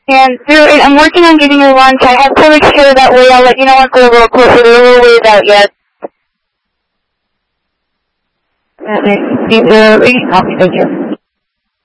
And I'm working on getting you lunch. I have to make sure that way. I'll let you know once we're a little closer. They're a little ways out yet. Thank you.